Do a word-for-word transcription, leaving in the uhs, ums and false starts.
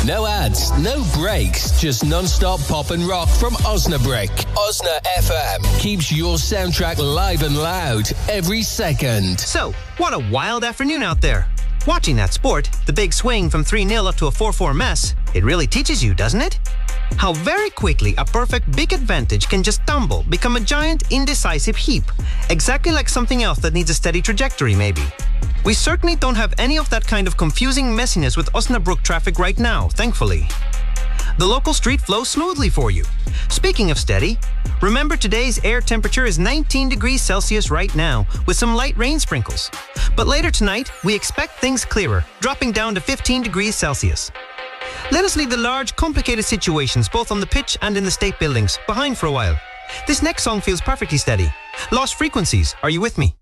No ads, no breaks, just non-stop pop and rock from Osnabrück. Osna F M keeps your soundtrack live and loud every second. So, what a wild afternoon out there. Watching that sport, the big swing from three nil up to a four four mess, it really teaches you, doesn't it? How very quickly a perfect big advantage can just tumble, become a giant indecisive heap. Exactly like something else that needs a steady trajectory, maybe. We certainly don't have any of that kind of confusing messiness with Osnabrück traffic right now, thankfully. The local street flows smoothly for you. Speaking of steady, remember today's air temperature is nineteen degrees Celsius right now, with some light rain sprinkles. But later tonight, we expect things clearer, dropping down to fifteen degrees Celsius. Let us leave the large, complicated situations, both on the pitch and in the state buildings, behind for a while. This next song feels perfectly steady. Lost Frequencies, are you with me?